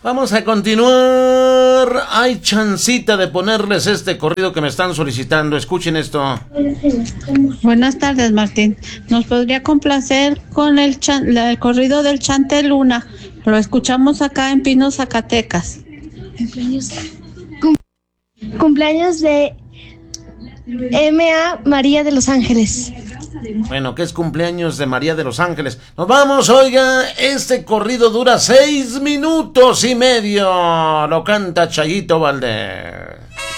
Vamos a continuar. Hay chancita de ponerles este corrido que me están solicitando. Escuchen esto. Buenas tardes, Martín. ¿Nos podría complacer con el corrido del Chante Luna? Lo escuchamos acá en Pino, Zacatecas. Cumpleaños de M.A. María de los Ángeles. Bueno, que es cumpleaños de María de los Ángeles. Nos vamos, oiga, este corrido dura 6 minutos y medio. Lo canta Chayito Valdés.